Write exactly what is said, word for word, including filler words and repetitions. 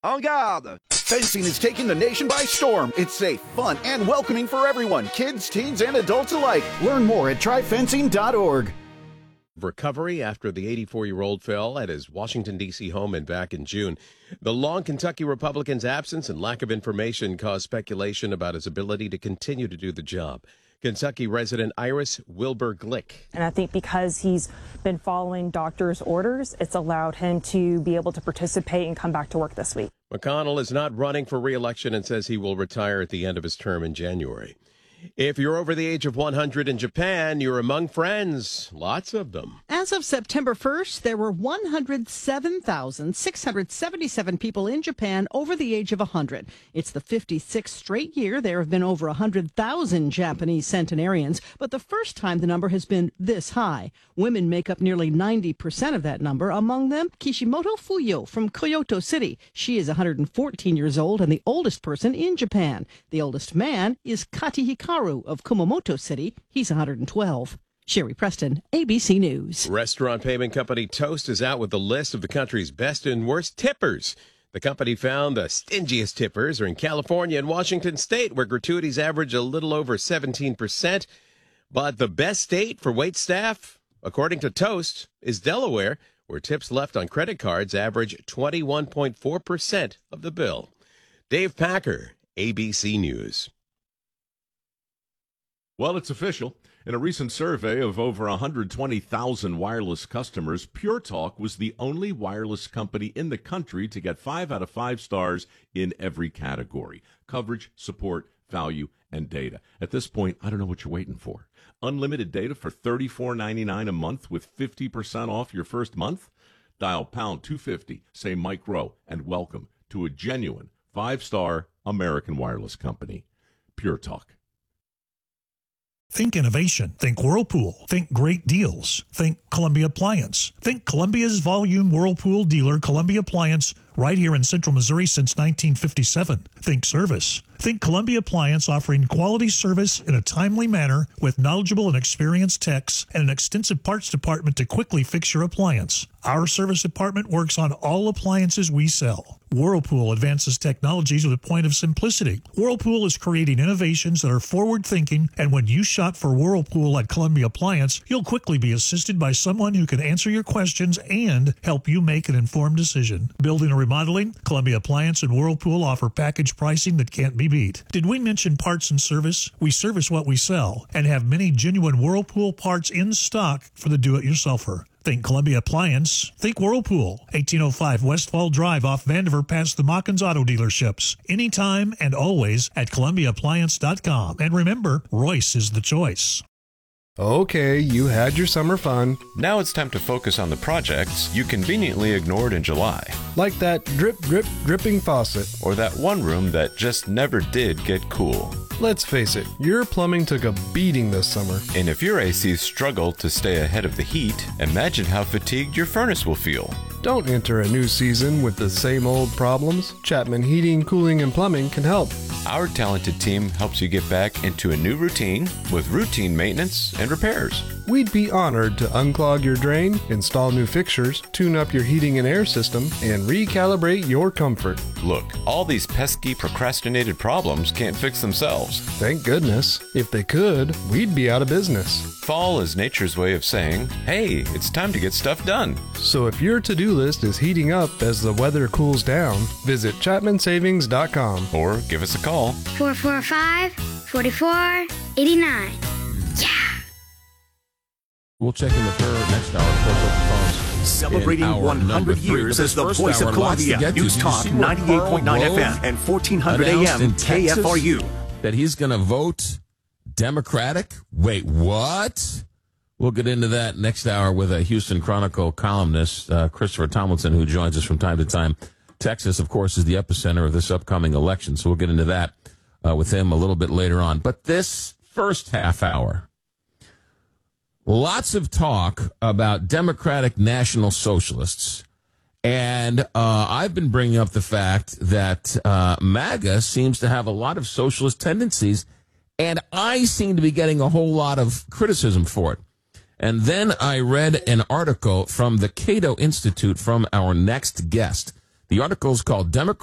En garde! Fencing is taking the nation by storm. It's safe, fun, and welcoming for everyone, kids, teens, and adults alike. Learn more at try fencing dot org. Recovery after the eighty-four-year-old fell at his Washington, D C home and back in June. The long Kentucky Republican's absence and lack of information caused speculation about his ability to continue to do the job. Kentucky resident Iris Wilbur Glick. And I think because he's been following doctor's orders, it's allowed him to be able to participate and come back to work this week. McConnell is not running for re-election and says he will retire at the end of his term in January. If you're over the age of one hundred in Japan, you're among friends. Lots of them. As of September first, there were one hundred seven thousand six hundred seventy-seven people in Japan over the age of one hundred. It's the fifty-sixth straight year there have been over one hundred thousand Japanese centenarians, but the first time the number has been this high. Women make up nearly ninety percent of that number, among them Kishimoto Fuyo from Kyoto City. She is one hundred fourteen years old and the oldest person in Japan. The oldest man is Kati Hikaru of Kumamoto City. He's one hundred twelve. Sherry Preston, A B C News. Restaurant payment company Toast is out with a list of the country's best and worst tippers. The company found the stingiest tippers are in California and Washington State, where gratuities average a little over seventeen percent. But the best state for wait staff, according to Toast, is Delaware, where tips left on credit cards average twenty-one point four percent of the bill. Dave Packer, A B C News. Well, it's official. In a recent survey of over one hundred twenty thousand wireless customers, Pure Talk was the only wireless company in the country to get five out of five stars in every category: coverage, support, value, and data. At this point, I don't know what you're waiting for. Unlimited data for thirty-four ninety-nine a month with fifty percent off your first month? Dial pound two fifty, say Mike Rowe, and welcome to a genuine five-star American wireless company. Pure Talk. Think innovation. Think Whirlpool. Think great deals. Think Columbia Appliance. Think Columbia's volume Whirlpool dealer, Columbia Appliance, right here in Central Missouri since nineteen fifty-seven. Think service. Think Columbia Appliance, offering quality service in a timely manner with knowledgeable and experienced techs and an extensive parts department to quickly fix your appliance. Our service department works on all appliances we sell. Whirlpool advances technologies with a point of simplicity. Whirlpool is creating innovations that are forward-thinking, and when you shop for Whirlpool at Columbia Appliance, you'll quickly be assisted by someone who can answer your questions and help you make an informed decision. Building or remodeling, Columbia Appliance and Whirlpool offer package pricing that can't be beat. Did we mention parts and service? We service what we sell and have many genuine Whirlpool parts in stock for the do-it-yourselfer. Think Columbia Appliance. Think Whirlpool. eighteen oh five Westfall Drive off Vandiver past the Mockins Auto Dealerships. Anytime and always at Columbia Appliance dot com. And remember, Royce is the choice. Okay, you had your summer fun. Now it's time to focus on the projects you conveniently ignored in July. Like that drip, drip, dripping faucet. Or that one room that just never did get cool. Let's face it, your plumbing took a beating this summer. And if your A C struggled to stay ahead of the heat, imagine how fatigued your furnace will feel. Don't enter a new season with the same old problems. Chapman Heating, Cooling, and Plumbing can help. Our talented team helps you get back into a new routine with routine maintenance and repairs. We'd be honored to unclog your drain, install new fixtures, tune up your heating and air system, and recalibrate your comfort. Look, all these pesky procrastinated problems can't fix themselves. Thank goodness. If they could, we'd be out of business. Fall is nature's way of saying, hey, it's time to get stuff done. So if your to-do list is heating up as the weather cools down, visit Chapman Savings dot com. Or give us a call. four four five, four four eight nine. Yeah! We'll check in with her next hour. Of course, open phones. Celebrating one hundred years as the voice of Columbia. News Talk ninety-eight point nine F M and fourteen hundred A M K F R U. That he's going to vote Democratic? Wait, what? We'll get into that next hour with a Houston Chronicle columnist, uh, Christopher Tomlinson, who joins us from time to time. Texas, of course, is the epicenter of this upcoming election, so we'll get into that uh, with him a little bit later on. But this first half hour, lots of talk about Democratic National Socialists. And uh, I've been bringing up the fact that uh, MAGA seems to have a lot of socialist tendencies, and I seem to be getting a whole lot of criticism for it. And then I read an article from the Cato Institute from our next guest. The article is called Democratic